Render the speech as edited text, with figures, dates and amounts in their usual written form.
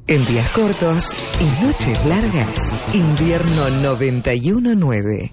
En días cortos y noches largas, invierno 91.9.